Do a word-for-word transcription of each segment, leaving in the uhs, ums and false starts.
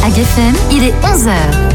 Ag F M, il est onze heures.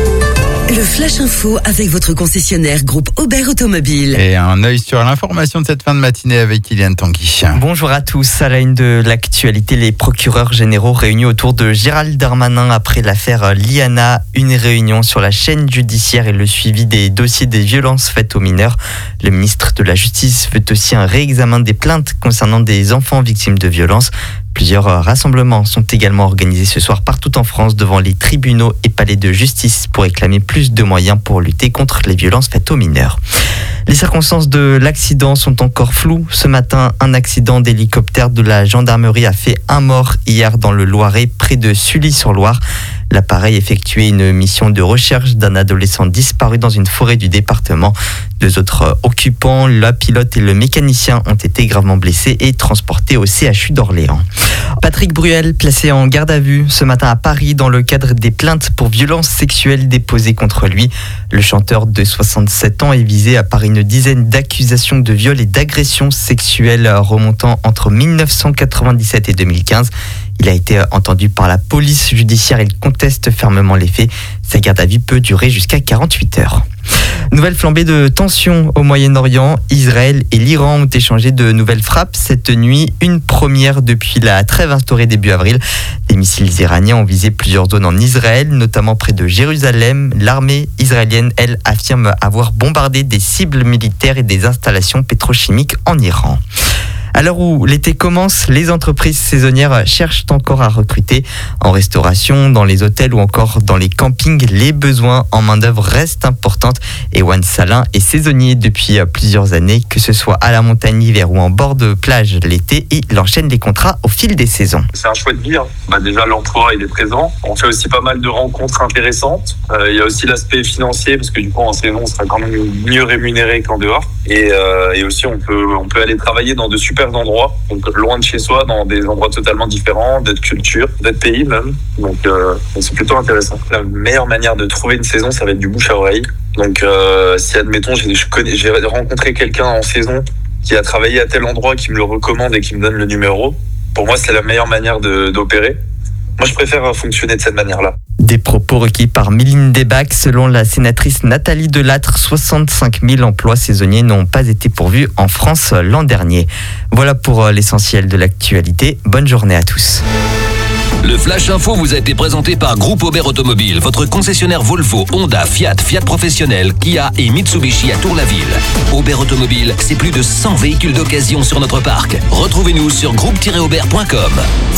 Le Flash Info avec votre concessionnaire groupe Aubert Automobile. Et un œil sur l'information de cette fin de matinée avec Kylian Tanguy. Bonjour à tous. À la une de l'actualité, les procureurs généraux réunis autour de Gérald Darmanin après l'affaire Liana. Une réunion sur la chaîne judiciaire et le suivi des dossiers des violences faites aux mineurs. Le ministre de la Justice veut aussi un réexamen des plaintes concernant des enfants victimes de violences. Plusieurs rassemblements sont également organisés ce soir partout en France devant les tribunaux et palais de justice pour réclamer plus de moyens pour lutter contre les violences faites aux mineurs. Les circonstances de l'accident sont encore floues. Ce matin, un accident d'hélicoptère de la gendarmerie a fait un mort hier dans le Loiret, près de Sully-sur-Loire. L'appareil effectuait une mission de recherche d'un adolescent disparu dans une forêt du département. Deux autres occupants, la pilote et le mécanicien, ont été gravement blessés et transportés au C H U d'Orléans. Patrick Bruel, placé en garde à vue ce matin à Paris dans le cadre des plaintes pour violences sexuelles déposées contre lui. Le chanteur de soixante-sept ans est visé par une dizaine d'accusations de viol et d'agressions sexuelles remontant entre dix-neuf cent quatre-vingt-dix-sept et deux mille quinze. Il a été entendu par la police judiciaire. Il conteste fermement les faits. Sa garde à vue peut durer jusqu'à quarante-huit heures. Nouvelle flambée de tension au Moyen-Orient. Israël et l'Iran ont échangé de nouvelles frappes cette nuit. Une première depuis la trêve instaurée début avril. Des missiles iraniens ont visé plusieurs zones en Israël, notamment près de Jérusalem. L'armée israélienne, elle, affirme avoir bombardé des cibles militaires et des installations pétrochimiques en Iran. À l'heure où l'été commence, les entreprises saisonnières cherchent encore à recruter. En restauration, dans les hôtels ou encore dans les campings, les besoins en main-d'œuvre restent importants. Et Juan Salin est saisonnier depuis plusieurs années, que ce soit à la montagne l'hiver ou en bord de plage l'été. Et il enchaîne les contrats au fil des saisons. C'est un choix de vie. Hein. Bah déjà, l'emploi, il est présent. On fait aussi pas mal de rencontres intéressantes. Euh, il y a aussi l'aspect financier, parce que du coup, en saison, on sera quand même mieux rémunéré qu'en dehors. Et, euh, et aussi, on peut, on peut aller travailler dans de super endroits, donc loin de chez soi, dans des endroits totalement différents, d'autres cultures, d'autres pays même. Donc euh, c'est plutôt intéressant. La meilleure manière de trouver une saison, ça va être du bouche à oreille. Donc euh, si admettons, j'ai, je connais, j'ai rencontré quelqu'un en saison qui a travaillé à tel endroit, qui me le recommande et qui me donne le numéro, pour moi c'est la meilleure manière de, d'opérer. Moi je préfère fonctionner de cette manière-là. Des propos recueillis par Méline Debac. Selon la sénatrice Nathalie Delattre, soixante-cinq mille emplois saisonniers n'ont pas été pourvus en France l'an dernier. Voilà pour l'essentiel de l'actualité. Bonne journée à tous. Le Flash Info vous a été présenté par Groupe Aubert Automobile, votre concessionnaire Volvo, Honda, Fiat, Fiat Professionnel, Kia et Mitsubishi à Tour-la-Ville. Aubert Automobile, c'est plus de cent véhicules d'occasion sur notre parc. Retrouvez-nous sur groupe tiret aubert point com.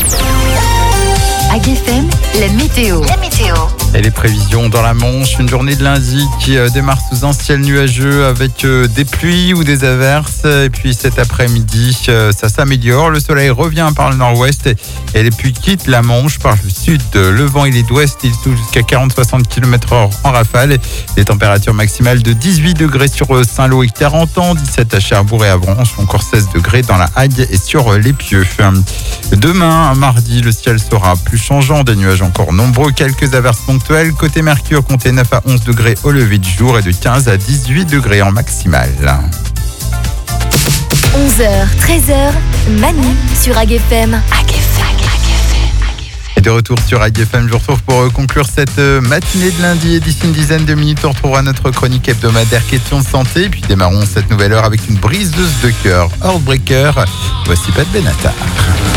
Ag F M, la météo. La météo. Et les prévisions dans la Manche, une journée de lundi qui euh, démarre sous un ciel nuageux avec euh, des pluies ou des averses. Et puis cet après-midi, euh, ça s'améliore. Le soleil revient par le nord-ouest et, et les pluies quittent la Manche par le sud. Le vent, il est d'ouest, il souffle jusqu'à quarante à soixante kilomètres heure en rafale. Les températures maximales de dix-huit degrés sur Saint-Lô et Carentan, dix-sept à Cherbourg et à Branche, encore seize degrés dans la Hague et sur les Pieux. Demain, mardi, le ciel sera plus changeant, des nuages encore nombreux, quelques averses ponctuelles. Côté Mercure, comptez neuf à onze degrés au lever du jour et de quinze à dix-huit degrés en maximale. onze heures, treize heures, Manu sur Ag F M. Ag F M. Et de retour sur Ag F M, je vous retrouve pour conclure cette matinée de lundi. Et d'ici une dizaine de minutes, on retrouvera notre chronique hebdomadaire questions de santé. Et puis démarrons cette nouvelle heure avec une briseuse de cœur, Heartbreaker. Voici Pat Benatar.